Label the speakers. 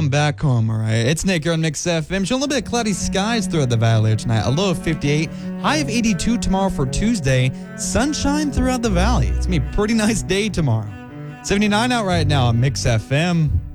Speaker 1: I'm back home, all right. It's Nick here on Mix FM. Showing a little bit of cloudy skies throughout the valley tonight. A low of 58, high of 82 tomorrow for Tuesday. Sunshine throughout the valley. It's going to be a pretty nice day tomorrow. 79 out right now on Mix FM.